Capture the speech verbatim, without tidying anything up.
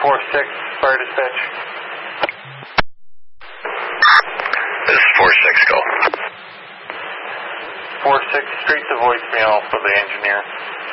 four six, fire dispatch. This is four six, go. four six, straight to voicemail for the engineer.